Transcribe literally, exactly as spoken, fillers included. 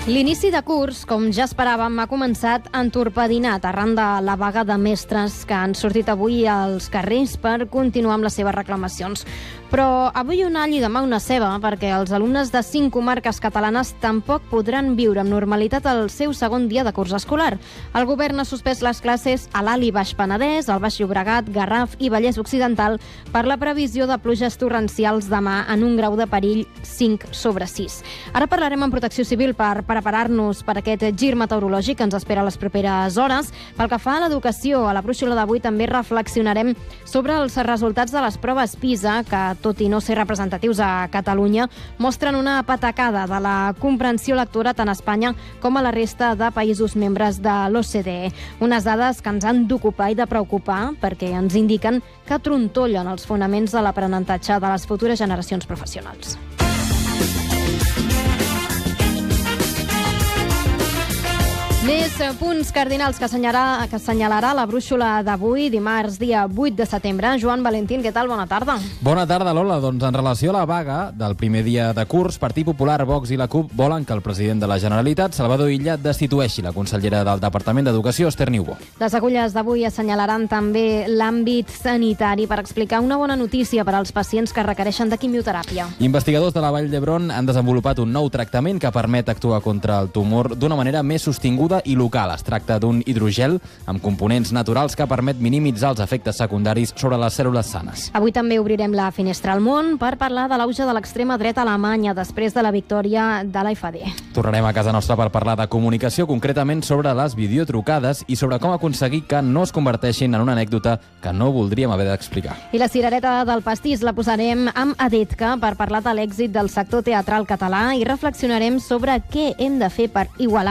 L'inici de curs, com ja esperàvem, ha començat entorpedinat arran de la vaga de mestres que han sortit avui als carrers per continuar amb les seves reclamacions. Però avui un all i demà una ceba, perquè els alumnes de cinc comarques catalanes tampoc podran viure amb normalitat el seu segon dia de curs escolar. El govern ha suspès les classes a l'Alt i Baix Penedès, al Baix Llobregat, Garraf i Vallès Occidental per la previsió de pluges torrencials demà en un grau de perill cinc sobre sis. Ara parlarem amb Protecció Civil per preparar-nos per aquest gir meteorològic que ens espera a les properes hores. Pel que fa a l'educació, a la brúixola d'avui també reflexionarem sobre els resultats de les proves PISA, que, tot i no ser representatius a Catalunya, mostren una patacada de la comprensió lectora tant a Espanya com a la resta de països membres de l'O C D E. Unes dades que ens han d'ocupar i de preocupar perquè ens indiquen que trontollen els fonaments de l'aprenentatge de les futures generacions professionals. Més punts cardinals que assenyalarà, que assenyalarà la brúixola d'avui, dimarts, dia vuit de setembre. Joan Valentín, què tal? Bona tarda. Bona tarda, Lola. Doncs en relació a la vaga del primer dia de curs, Partit Popular, Vox i la CUP volen que el president de la Generalitat, Salvador Illa, destitueixi la consellera del Departament d'Educació, Esther Niubó. Les agulles d'avui assenyalaran també l'àmbit sanitari per explicar una bona notícia per als pacients que requereixen de quimioteràpia. Investigadors de la Vall d'Hebron han desenvolupat un nou tractament que permet actuar contra el tumor d'una manera més sostinguda i local. Es tracta d'un hidrogel amb components naturals que permet minimitzar els efectes secundaris sobre les cèl·lules sanes. Avui també obrirem la finestra al món per parlar de l'auge de l'extrema dreta alemanya després de la victòria de l'A F D. Tornarem a casa nostra per parlar de comunicació, concretament sobre les videotrucades i sobre com aconseguir que no es converteixin en una anècdota que no voldríem haver d'explicar. I la cirereta del pastís la posarem amb Adetka per parlar de l'èxit del sector teatral català i reflexionarem sobre què hem de fer per igualar